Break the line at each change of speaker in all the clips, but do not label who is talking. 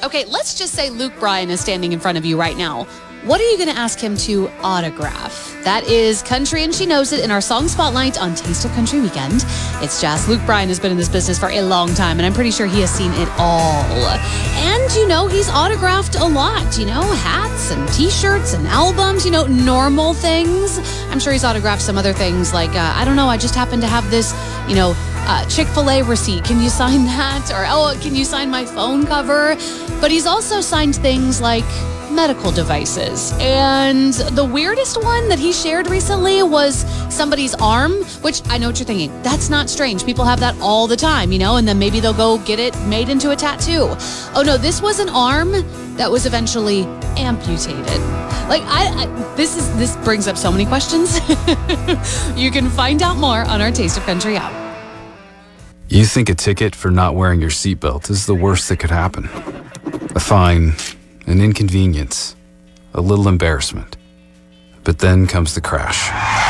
Okay, let's just say Luke Bryan is standing in front of you right now. What are you going to ask him to autograph? That is Country and She Knows It in our Song Spotlight on Taste of Country Weekend. It's Jazz. Luke Bryan has been in this business for a long time, and I'm pretty sure he has seen it all. And, he's autographed a lot, hats and T-shirts and albums, normal things. I'm sure he's autographed some other things like, I just happen to have this, Chick-fil-A receipt. Can you sign that? Or, can you sign my phone cover? But he's also signed things like medical devices. And the weirdest one that he shared recently was somebody's arm, which I know what you're thinking. That's not strange. People have that all the time, and then maybe they'll go get it made into a tattoo. Oh no, this was an arm that was eventually amputated. This brings up so many questions. You can find out more on our Taste of Country app.
You think a ticket for not wearing your seatbelt is the worst that could happen. A fine, an inconvenience, a little embarrassment. But then comes the crash.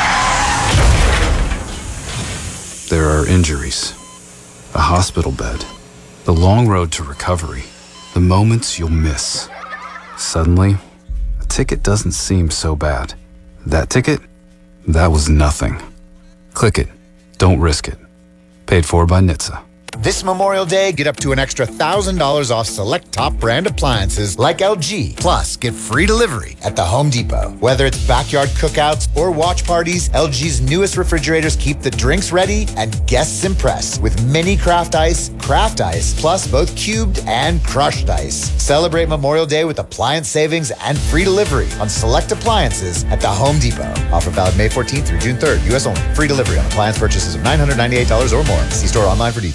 There are injuries, a hospital bed, the long road to recovery, the moments you'll miss. Suddenly, a ticket doesn't seem so bad. That ticket? That was nothing. Click it. Don't risk it. Paid for by NHTSA.
This Memorial Day, get up to an extra $1,000 off select top brand appliances like LG. Plus, get free delivery at the Home Depot. Whether it's backyard cookouts or watch parties, LG's newest refrigerators keep the drinks ready and guests impressed with mini craft ice, plus both cubed and crushed ice. Celebrate Memorial Day with appliance savings and free delivery on select appliances at the Home Depot. Offer valid May 14th through June 3rd. U.S. only. Free delivery on appliance purchases of $998 or more. See store online for details.